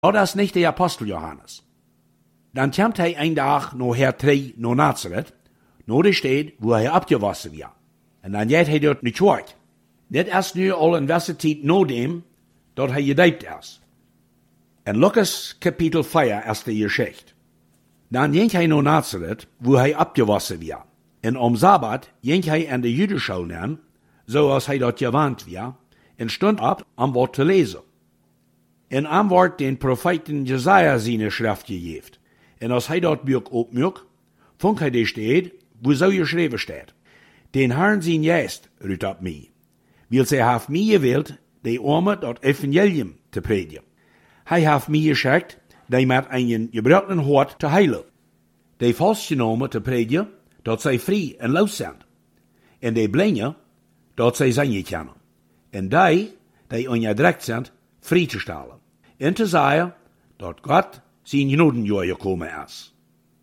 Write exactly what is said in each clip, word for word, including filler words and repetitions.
Dat is niet de apostel Johannes. Dan komt hij een dag nog hertree naar Nazareth, naar de stad waar hij opgewassen was. En dan gaat hij dort niet terug. Dit is nu al een wisse tijd na dem, dat hij gedoopt is. En Lucas kapitel vier is de geschichte. Dan ging hij naar Nazareth, waar hij opgewassen was. En om Sabbat ging hij in de Judenschool aan, zoals hij dat gewand was, en stond op om wat te lezen. En aan wordt den profeten Jesaja zijn schrift gegeven. En als hij dat boek opmerkt, vond hij de stad, wo zo geschreven staat. Den Herrn zijn geest ruht op mij. Wil zij heeft mij gewild, de armen dat evangelium te predigen. Hij heeft mij geschikt, die met een gebroken hart te heilen. De vastgenomen te predigen, dat zij vrij en los zijn. En de blinde, dat zij zingen kunnen. En die, die onderdrukt zijn, vrij te stellen. En te zeggen, dat God zijn genodenjaar gekomen is.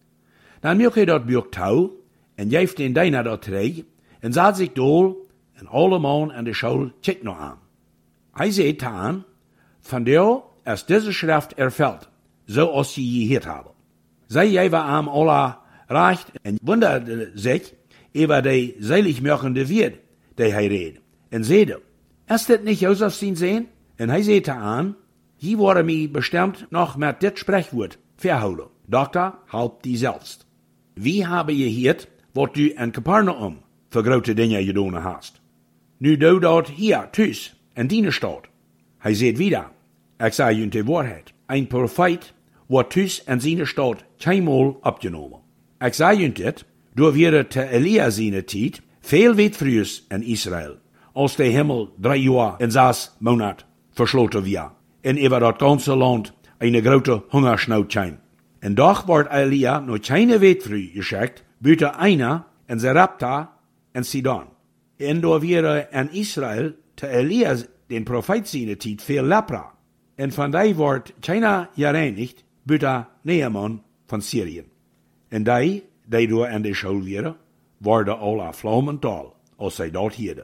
Dan maak hij dat boek touw, en geeft den dienaar dat terug, en zet zich door, en alle man aan de school kijkt nog aan. Hij zegt aan, van jou is deze schrift ervuld, zoals ze gehoord hebben. Zij geven aan alle recht en wunderde zich over de zaligmachende Wert, die hij reed. En zeide, is dit niet Jozef zijn zin? En hij zegt aan, hier worden mij bestemd nog met dit spreekwoord verhouden. Dokter, help die zelfs. Wie hebben je hier, wat u in Capernaum voor grote dingen gedaan hast? Nu doe dat hier, thuis, in die stad. Hij zegt wieder, ik zeg je de waarheid, een profeet wordt thuis in zijn stad keinmaal opgenomen. Ik zeg je dit, door weer te Elia zijn tijd, veel weet vroeger in Israël, als de hemel drie jaar en zes maanden versloten was, en over dat ganze land een grote hongersnood kwam. En doch wordt Elia nog keine weet vroeg geschikt, buiten einer en Zarepta en Sidon. En door weer in Israël te Elia den profeet zijn tijd veel lepra. En van die wordt keiner gereinigd, buiten Naaman van Syrië. En die, die door in de school waren, worden alle vlammental, als zij dat hielden.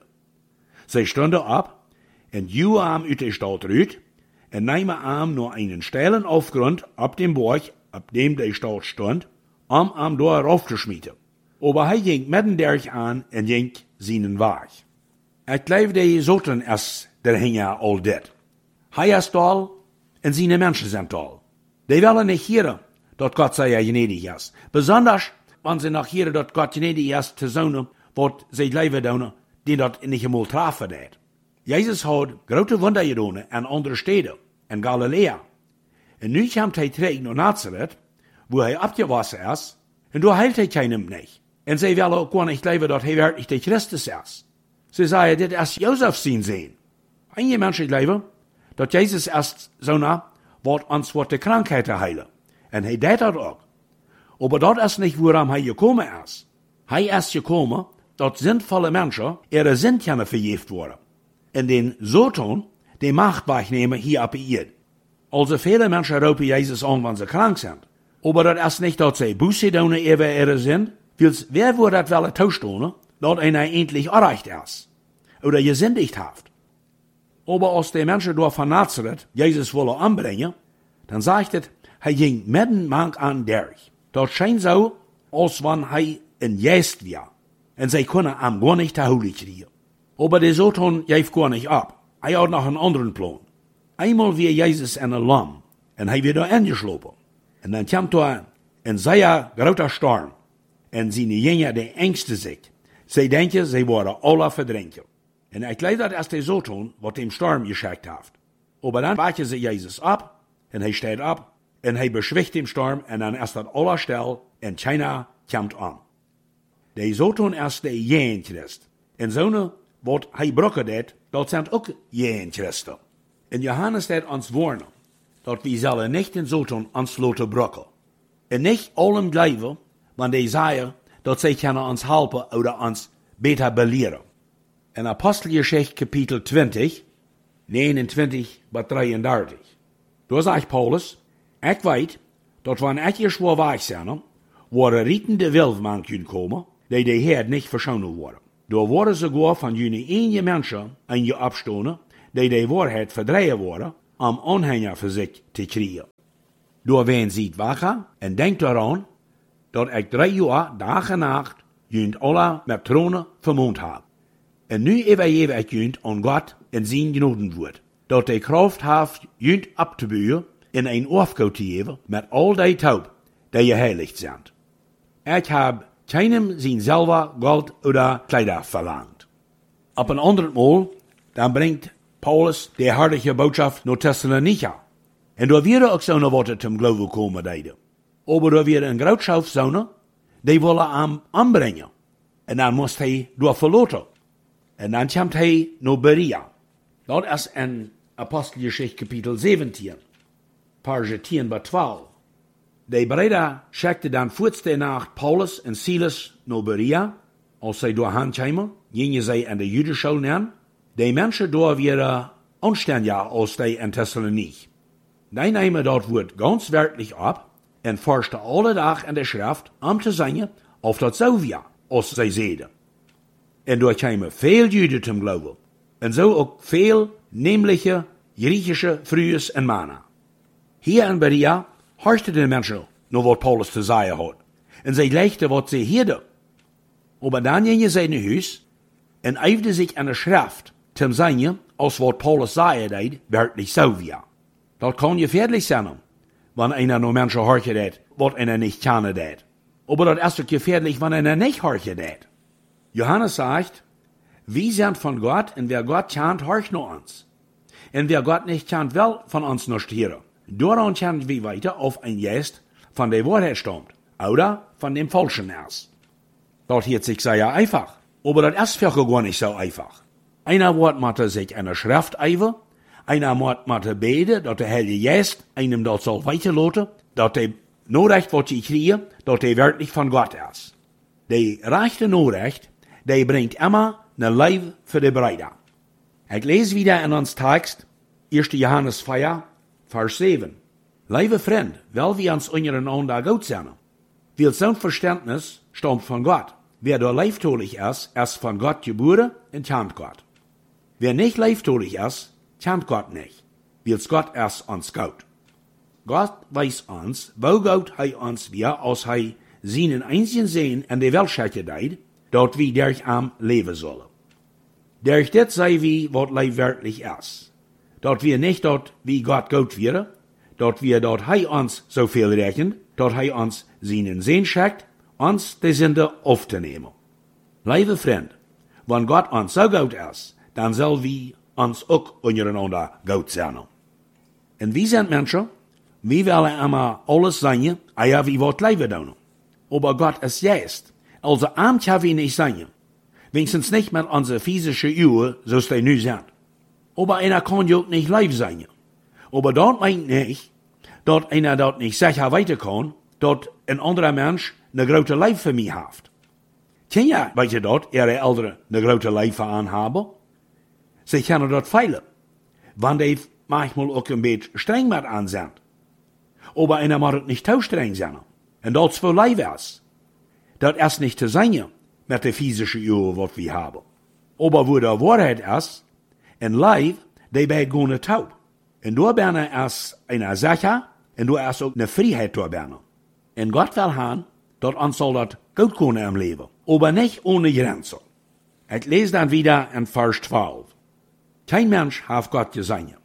Zij stonden op, en duwen hem uit de stad uit, en namen hem naar een steilen afgrond op dem Berg, op dem de stad stond, om hem door rauf te schmieten. Aber hij ging midden derg aan en ging zijn weg. Ik geloof de zoten is der hinger al dit. Hij is tal, en zijn mensen zijn tal. Die willen niet heren, dat God zij gnädig is. Besonders, wanneer ze nog heren dat God gnädig is te zonen, wat zij leven doen, die dat niet eenmaal trafen deed. Jezus had grote wunder gedaan in andere steden, in Galilea. En nu komt hij terug naar Nazareth, waar hij opgewassen is, en daar heilt hij keinem niet. En zij willen ook gewoon niet geloven dat hij werkelijk de Christus is. Ze zeggen, dit is Jozef zijn zin. En je mensen geloven dat Jezus is zo'n wat ons wordt de krankheid te heilen. En hij deed dat ook. Maar dat is niet waarom hij gekomen is. Hij is gekomen dat zinvolle mensen ihre zin kunnen vergeeft worden. En den Satan de macht wegnemen hier op de aarde. Also viele mensen roepen Jezus aan wanneer ze krank zijn. Maar dat is niet dat zij buße doen over ihre zin. Wils, wer wordt dat wel toestaan, dat hij endlich erreicht is? Oder gesündigt heeft? Aber als die mensen door van Nazareth Jezus willen aanbrengen, dan zegt het, hij ging midden mank aan derg. Dat schijnt zo, als wanneer hij een geest was. En zij kunnen hem gar niet te houden krijgen. Aber de Satan geeft gar niet op. Hij had nog een anderen plan. Einmal wie Jezus in een lam, en hij werd daar ingeslopen. En dan kwam er een zeer grote storm. En zijn jongen de engste zich. Zij denken, zij worden alle verdrinken. En ik geloof dat als de Satan wat dem storm geschikt heeft. Aber dan wachten ze Jezus op, en hij staat op, en hij beschwicht dem storm, en dan is dat alle stil, en keiner komt aan. De Satan is de jen Christ. En zo'n wat hij brokken deed, dat zijn ook jen Christen. En Johannes deed ons warnen, dat we zullen niet den Satan ons laten brokken. En niet allem geloven, want die zeggen dat zij kunnen ons helpen oder ons beter beleren. In Apostelgeschichte kapitel twintig, negenentwintig bis drieëndertig. Daar zegt Paulus, ik weet dat wanneer ik hier zwaar weg zijn, worden rietende wilfman kunnen komen, die de Heer niet verschonen worden. Daar worden sogar van jullie enige mensen aan je opstonen, die de waarheid verdreien worden, am Anhänger für sich zu kriegen. Door wen ziet wakker en denkt eraan dat ik drie jaar dag en nacht junt alle met tronen vermoond heb. En nu evalueer ik junt aan God en zijn genodenwoord, dat hij kracht heeft junt op te bouwen in een opgave te geven met al die taub die je heiligt zijn. Ik heb keinem zijn zelf goud oder kleider verlangt. Op een ander Mal, dan brengt Paulus de hartige boodschap naar Thessalonica. En door weer ook zo'n wat zum Glauben komen deden. Aber door weer een grootschap zo'n, die willen hem aanbrengen. En dan moest hij door verloten. En dan komt hij naar Berea. Dat is in Apostelgeschichte kapitel zeventien. Parge tien bij twaalf. De Brüder schickten dan voorts de nacht Paulus en Silas naar Berea. Als zij door hen kwamen, gingen zij in de Judenschool neer. De mensen door weer aanständiger als die in Thessalonich. Die nemen dat woord ganz werkelijk op en forschten alle dag in de schrift om te zeggen of dat zo was, als zij zeiden. En door kwamen veel Juden zum Glauben. En zo ook veel nämliche Griechische vrouwen en mannen. Hier in Berea horchten de mensen naar wat Paulus te zeggen had. En zij legden wat zij hoorden. Maar dan gingen zij naar huis en eifden zich aan de schrift te zeggen als wat Paulus zei deed werkelijk zo was. Dat kan gefährlich zijn, wanneer einer nur Menschen horchen deed, wat einer nicht kennen deed. Aber dat ist auch gefährlich, wenn einer nicht horchen deed. Johannes sagt, wir sind von Gott, und wer Gott kennt, horcht nur uns. Und wer Gott nicht kennt, will von uns nicht hören. Daran können wir weiter auf ein Geist von der Wahrheit stammt, oder von dem Falschen ist. Das hört sich sehr einfach, aber das ist für gar nicht so einfach. Einer wird mit sich eine Schrift eiver, einer moet met beden dat de Heilige Geest einem dat zal weiterlaten, dat de Nachricht, wat je kriegen, dat de werkelijk van God is. De rechte Nachricht, die brengt immer een Leib für de Brüder. Ik lees wieder in ons Text, eerste Johannes vier, Vers zeven. Liebe Freund, weil wir uns untereinander gut sind, weil zo'n Verständnis stammt von Gott. Wer da leibtolig ist, ist von Gott geboren und kennt Gott. Wer nicht leibtolig ist, kennt Gott nicht, weil Gott erst uns gut. Gott weiß uns, wo Gott hij uns wir, als hij seinen einzigen Sehen in der Welt schicken deed, dat wir durch am leben sollen. Durch dit sei wie, wat Leib wirklich ist. Dat wir nicht dort, wie Gott gut wäre, dat wir dort hij uns so viel rechnen, dat hij uns seinen Sehen schickt, uns die Sünde aufzunehmen. Liebe Freund, wenn Gott uns so gut ist, dann soll wir uns ook ondereinander goed zijn. En wie zijn mensen? Wir willen immer alles zijn, ja, wie wat leven doen. Aber Gott ist Geist. Also arm kann wir nicht sein. Wenigstens nicht mit unseren physischen Uhr, so sie nu sind. Aber einer kann ja auch nicht live sein. Aber dort meint nicht, dass einer dort nicht sicher weiter kann, dass ein anderer Mensch eine große Leib für mich hat. Ken ja, weet je dat, ihre Eltern eine große Leib für anhaben? Sie können dort feilen, wann die manchmal auch ein bisschen streng mit an sind. Aber einer muss nicht zu streng sein. Und das für Leib ist. Das ist nicht zu sein mit der physischen Uhr, was wir haben. Aber wo der Wahrheit ist, ein Leib, die bei gar taub. Und da bin ist eine Sache, und da ist auch eine Freiheit da bin. Und Gott will haben, dass uns soll das gut können im Leben. Aber nicht ohne Grenzen. Ich lese dann wieder in Vers zwölf. Kein Mensch hat Gott gesehen.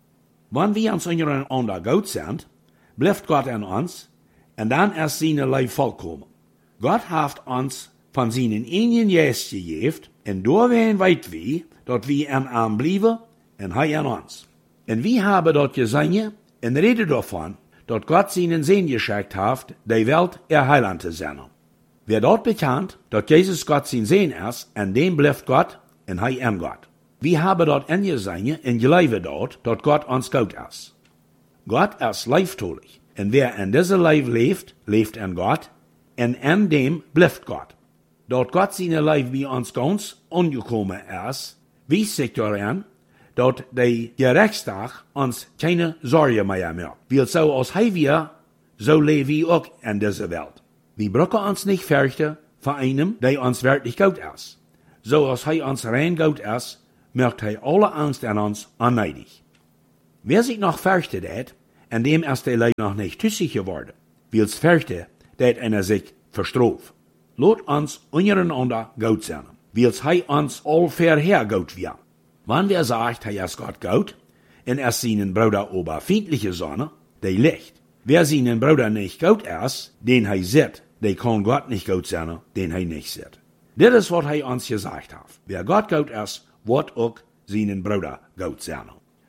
Wenn wir uns untereinander gut sind, bleibt Gott in uns, und dann ist seine Leib vollkommen. Gott hat uns von seinen eigenen Geist gegeben, und darin weit wir, dass wir in ihm bleiben, und er in uns. Und wir haben dort gesehen, und reden davon, dass Gott seinen Sehen geschickt hat, die Welt ihr Heiland zu sein. Wer dort bekannt, dass Jesus Gott sein Sehen ist, und dem bleibt Gott, und er in Gott. Wir haben dort angesehen und glauben dort, dass Gott uns gut ist. Gott ist leibtolig, und wer in diesem Leib lebt, lebt in Gott, und in dem bleibt Gott. Dort Gott seine Leib bei uns ganz angekommen ist, wies sich daran, dass der Gerechtstag uns keine Sorge mehr macht. Weil so als wir, so leben wir auch in dieser Welt. Wir brauchen uns nicht fürchten vor einem, der uns wirklich gut ist. So als er uns rein gut ist, macht er alle Angst an uns unneidig. Wer sich noch fürchtet hat, an dem erst der Leid noch nicht tüssig geworden, wills fürchte, dat einer sich verstrof. Lot uns untereinander gut sein, wills hei uns all verher gut wir. Wann wer sagt, hei ist Gott gut, en er seinen Bruder ober feindliche Sonne, der licht. Wer seinen Bruder nicht gut ist, den hei sieht, der kann Gott nicht gut sein, den hei nicht sieht. Das ist, was hei uns gesagt hat. Wer Gott gut ist, wird auch seinen Bruder gut sein.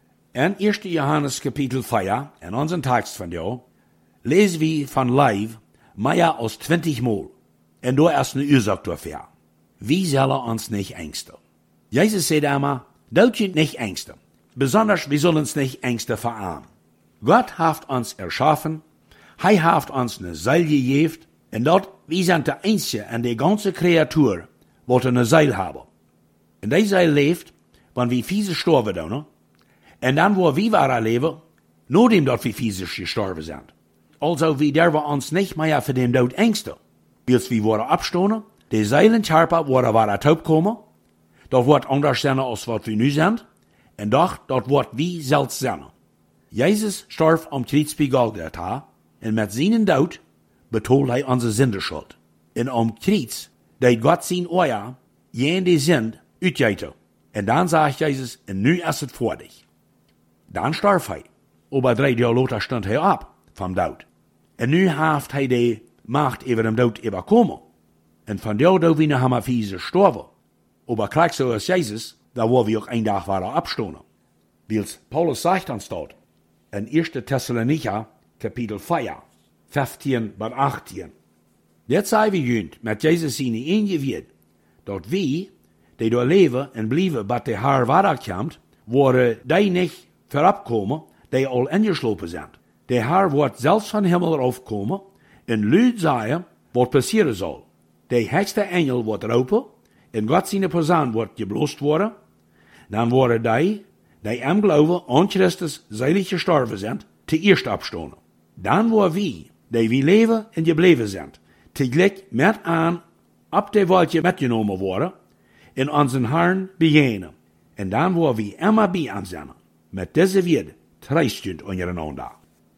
In ersten Johannes Kapitel vier, in unserem Text von dir, lesen wir von Leib mehr als zwanzig Mal. Und da ist eine Ursache dafür. Wie soll er uns nicht ängsten? Jesus sagt einmal, dort sind nicht Ängste. Besonders, wir sollen uns nicht Ängste verarmen. Gott hat uns erschaffen, er hat uns eine Seil gegeben, und dort, wir sind der Einzige an der ganzen Kreatur, wo eine Seil haben. Und die Seil lebt, wenn wir physisch sterben, ne? Und dann, wo wir waren leben, nur dem dort wir physisch gestorben sind. Also, wir dürfen uns nicht mehr für den Tod ängsten. Als wir worden abstoßen, die Seilenkörper worden waren taub kommen, dort wird anders sein, als was wir nu sind, und doch, dort wird wie selbst sein. Jesus starb am Kreuz bei Golgatha, und mit seinen Tod betont er unsere Sündenschuld. Und am Kreuz, deed Gott sein Euer, jen die Sünd utgeten. Und dann sagt Jesus, und nu ist es vor dich. Dann starb er. Aber drei Jahre später stand er ab vom Tod. Und nu hat er die Macht über den Tod überkommen. Und von der Tod wieder haben wir fiese gestorben. Aber gleich so ist Jesus, da wo wir auch ein Tag waren abstoßen. Wie Paulus sagt uns dort, in ersten Thessalonicher, Kapitel vier, fünfzehn bis achtzehn. Jetzt sei wir jünd, mit Jesus seine Enge wird, dort wie, die dort leben und bleiben, bis der Herr weiterkommt, worden die nicht vorabkommen, die all eingeschlopen sind. Der Herr wird selbst von Himmel raufkommen und Lüd sagen, was passieren soll. Der höchste Engel wird roepen, und Gott seine Person wird geblost worden, dann worden die, die am Glauben an Christus seilig gestorben sind, zuerst abstoßen. Dann wo wir, die wir leben und geblieben sind, tegelijk mit an, ab der Welt mitgenommen worden, in unseren Herrn begegnen. Und dann wo wir immer bei uns sind, mit dieser Welt treistend untereinander.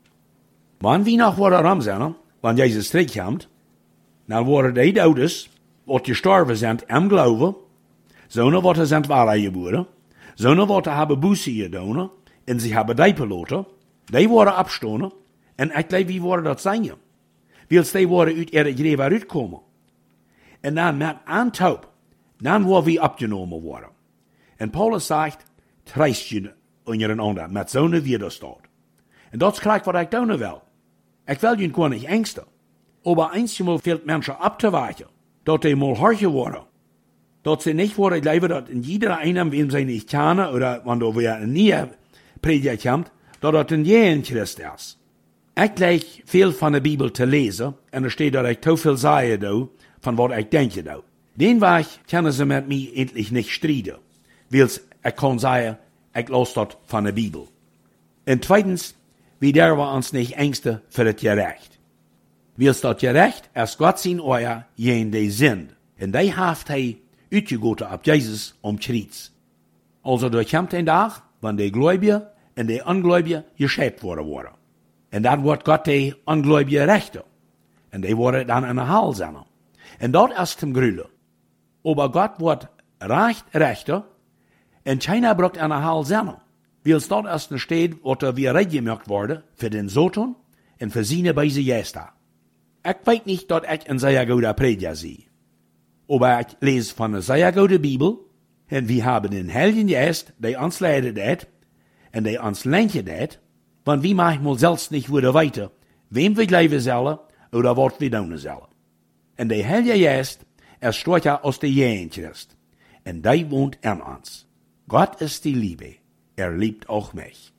Wann wir noch worden rum sind, wenn Jesus zurückkommt, dann worden die Todes, die gestorben sind am Glauben, zonen wat sind wahre geboren, zonen wat haben Buße gedaan, und sie haben die Piloten, die worden abstoßen, und ich glaube, wie worden dat zijn. Wils die worden uit ihre Gräber uitkomen. Und dann mit Antaub, dann wo wir abgenommen worden. Und Paulus sagt, treistjen untereinander, mit so einer Widerstand. Und das krijgt wat ich tun will. Ich will ihnen gar nicht ängsten. Aber einmal fehlt Menschen abzuweichen, dass die mal harcher worden. Dass sie nicht worden glauben, dass in jeder einem, wem sie nicht kennen, oder wenn du wieder nie Predigt kommt, dass das in jeden Christ ist. Ich gleich viel von der Bibel zu lesen, und da steht, dass ich zu viel sage, da, von was ich denke, da. Den Weg können sie mit mir endlich nicht streiten, weil ich kann sagen, ich lasse das von der Bibel. Und zweitens, wir dürfen uns nicht ängsten für das Gerecht. Weil das Gerecht ist Gott sein Euer, jen die sind. Und die hat er uitgegoten ab Jesus um Kreuz. Also da kommt ein Tag, wenn die Gläubigen und die Ungläubigen geschäbt worden worden. Und dann wird Gott die Ungläubigen rechten. Und die werden dann in der Hall sein. Und dort ist zum Grüle. Aber Gott wird recht rechten, und keiner braucht in der Hall sein. Weil es dort erst steht, was wir reingemacht worden für den Sohn und für seine Beise Gäste. Ich weiß nicht, dass ich ein sehr guter Prediger sehe. Aber ich lese von einer sehr guten Bibel, und wir haben den Heiligen Geist, der uns leidet hat, und der uns lenkt hat, wenn wir manchmal selbst nicht wieder weiter, wem wir glauben sollen, oder was wir tun sollen. Und der Heilige Geist, er steht ja aus der Jeden Christ, und der wohnt in uns. Gott ist die Liebe, er liebt auch mich.